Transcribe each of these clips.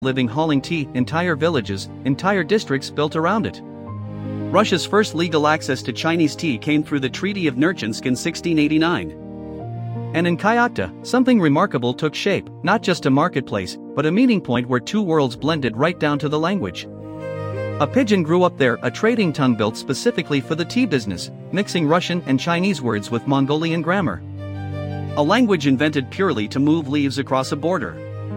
living hauling tea, entire villages, entire districts built around it. Russia's first legal access to Chinese tea came through the Treaty of Nerchinsk in 1689. And in Kyakhta, something remarkable took shape, not just a marketplace, but a meeting point where two worlds blended right down to the language. A pidgin grew up there, a trading tongue built specifically for the tea business, mixing Russian and Chinese words with Mongolian grammar. A language invented purely to move leaves across a border.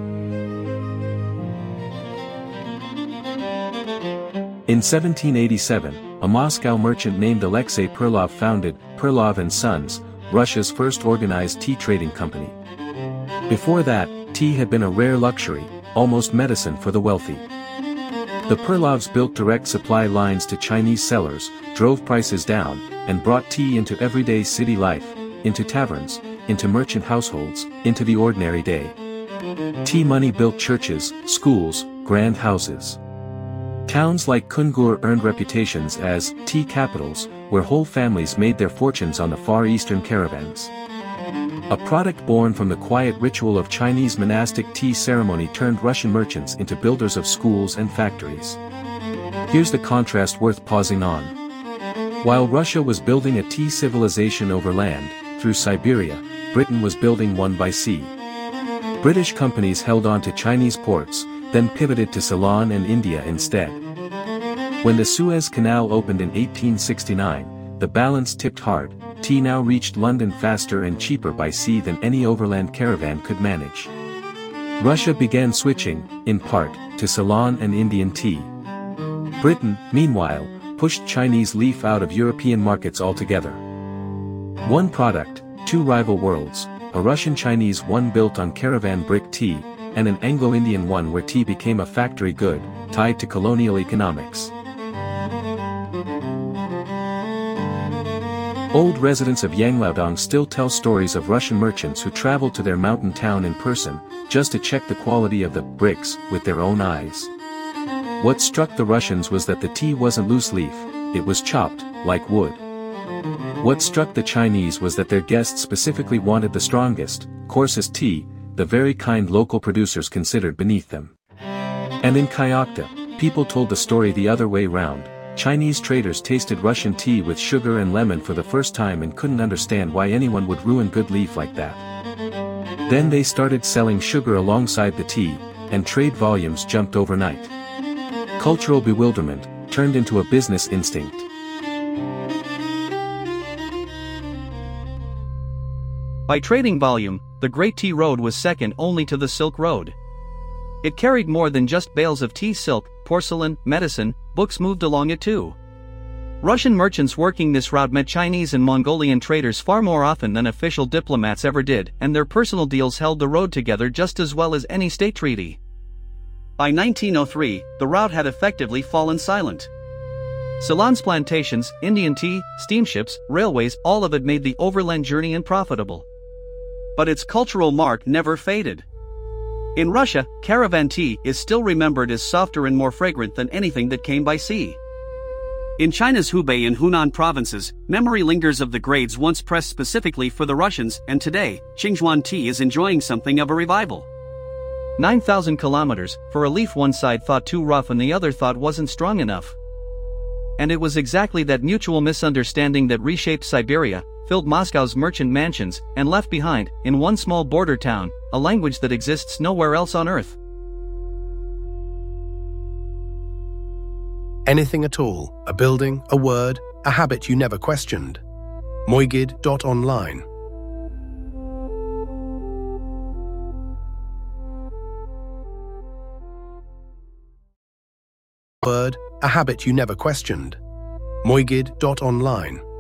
In 1787, a Moscow merchant named Alexei Perlov founded Perlov & Sons, Russia's first organized tea trading company. Before that, tea had been a rare luxury, almost medicine for the wealthy. The Perlovs built direct supply lines to Chinese sellers, drove prices down, and brought tea into everyday city life, into taverns, into merchant households, into the ordinary day. Tea money built churches, schools, grand houses. Towns like Kungur earned reputations as tea capitals, where whole families made their fortunes on the Far Eastern caravans. A product born from the quiet ritual of Chinese monastic tea ceremony turned Russian merchants into builders of schools and factories. Here's the contrast worth pausing on. While Russia was building a tea civilization over land, through Siberia, Britain was building one by sea. British companies held on to Chinese ports, then pivoted to Ceylon and India instead. When the Suez Canal opened in 1869, the balance tipped hard. Tea now reached London faster and cheaper by sea than any overland caravan could manage. Russia began switching, in part, to Ceylon and Indian tea. Britain, meanwhile, pushed Chinese leaf out of European markets altogether. One product, two rival worlds, a Russian-Chinese one built on caravan brick tea, and an Anglo-Indian one where tea became a factory good, tied to colonial economics. Old residents of Yanglaodong still tell stories of Russian merchants who traveled to their mountain town in person, just to check the quality of the bricks with their own eyes. What struck the Russians was that the tea wasn't loose leaf, it was chopped, like wood. What struck the Chinese was that their guests specifically wanted the strongest, coarsest tea, the very kind local producers considered beneath them. And in Kyakhta, people told the story the other way round. Chinese traders tasted Russian tea with sugar and lemon for the first time and couldn't understand why anyone would ruin good leaf like that. Then they started selling sugar alongside the tea, and trade volumes jumped overnight. Cultural bewilderment turned into a business instinct. By trading volume, the Great Tea Road was second only to the Silk Road. It carried more than just bales of tea, silk, porcelain, medicine, books moved along it too. Russian merchants working this route met Chinese and Mongolian traders far more often than official diplomats ever did, and their personal deals held the road together just as well as any state treaty. By 1903, the route had effectively fallen silent. Ceylon's plantations, Indian tea, steamships, railways, all of it made the overland journey unprofitable. But its cultural mark never faded. In Russia, caravan tea is still remembered as softer and more fragrant than anything that came by sea. In China's Hubei and Hunan provinces, memory lingers of the grades once pressed specifically for the Russians, and today, Qingzhuan tea is enjoying something of a revival. 9,000 kilometers, for a leaf one side thought too rough and the other thought wasn't strong enough. And it was exactly that mutual misunderstanding that reshaped Siberia, filled Moscow's merchant mansions, and left behind, in one small border town, a language that exists nowhere else on earth. Anything at all, a building, a word, a habit you never questioned. Moigid.online. Word, a habit you never questioned. Moigid.online.